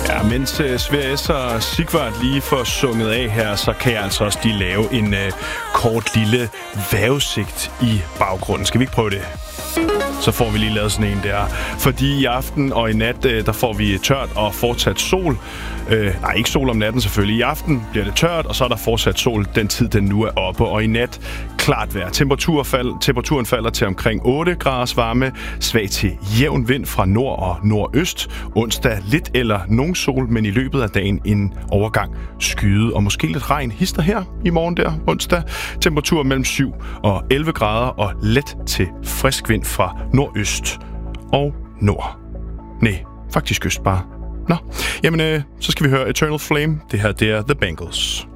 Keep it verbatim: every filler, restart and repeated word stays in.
Ja, mens uh, Sverres og Sigvard lige får sunget af her, så kan jeg altså også lige lave en uh, kort lille vejrudsigt i baggrunden. Skal vi ikke prøve det? Så får vi lige lavet sådan en der. Fordi i aften og i nat, uh, der får vi tørt og fortsat sol. Uh, nej, ikke sol om natten selvfølgelig. I aften bliver det tørt, og så er der fortsat sol den tid, den nu er oppe. Og i nat klart vejr. Temperaturfald, temperaturen falder til omkring otte graders varme. Svag til jævn vind fra nord og nordøst. Onsdag lidt eller nogen sol, men i løbet af dagen en overgang skyde og måske lidt regn. Hister her i morgen der onsdag. Temperatur mellem syv og elleve grader og let til frisk vind fra nordøst og nord. Nej, faktisk øst bare. Nå, jamen øh, så skal vi høre Eternal Flame. Det her, det er The Bangles.